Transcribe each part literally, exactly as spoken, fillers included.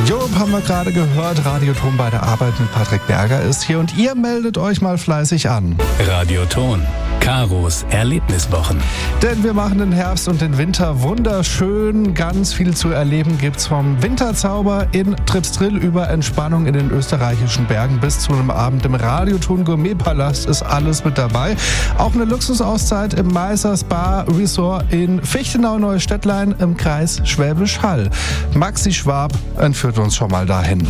Job haben wir gerade gehört, Radioton bei der Arbeit mit Patrick Berger ist hier und ihr meldet euch mal fleißig an. Radioton, Karos Erlebniswochen. Denn wir machen den Herbst und den Winter wunderschön. Ganz viel zu erleben gibt's vom Winterzauber in Tripsdrill über Entspannung in den österreichischen Bergen bis zu einem Abend im Radioton Gourmetpalast ist alles mit dabei. Auch eine Luxusauszeit im Meiser Spa Resort in Fichtenau-Neustädtlein im Kreis Schwäbisch Hall. Maxi Schwab entführt uns schon mal dahin.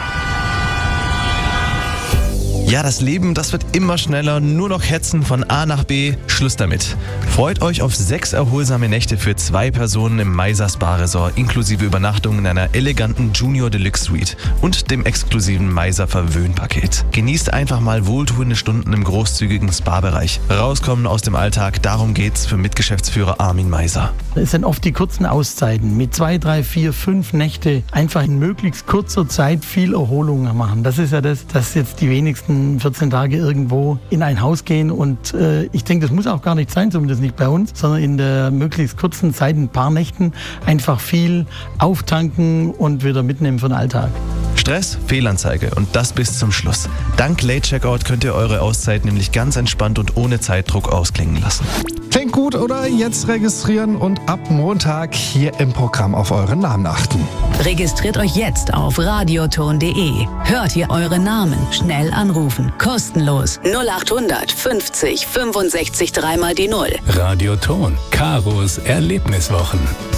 Ja, das Leben, das wird immer schneller, nur noch hetzen von A nach B, Schluss damit. Freut euch auf sechs erholsame Nächte für zwei Personen im Meiser Spa Resort, inklusive Übernachtung in einer eleganten Junior Deluxe Suite und dem exklusiven Meiser Verwöhnpaket. Genießt einfach mal wohltuende Stunden im großzügigen Spa-Bereich. Rauskommen aus dem Alltag, darum geht's für Mitgeschäftsführer Armin Meiser. Es sind oft die kurzen Auszeiten mit zwei, drei, vier, fünf Nächte einfach in möglichst kurzer Zeit viel Erholung machen. Das ist ja das, dass jetzt die wenigsten vierzehn Tage irgendwo in ein Haus gehen und äh, ich denke, das muss auch gar nicht sein, zumindest nicht bei uns, sondern in der möglichst kurzen Zeit, ein paar Nächten, einfach viel auftanken und wieder mitnehmen für den Alltag. Stress, Fehlanzeige und das bis zum Schluss. Dank Late Checkout könnt ihr eure Auszeit nämlich ganz entspannt und ohne Zeitdruck ausklingen lassen. Klingt gut, oder? Jetzt registrieren und ab Montag hier im Programm auf euren Namen achten. Registriert euch jetzt auf radioton punkt de. Hört ihr euren Namen, schnell anrufen, kostenlos null achthundert fünfzig fünfundsechzig dreimal die Null. Radioton, Karos Erlebniswochen.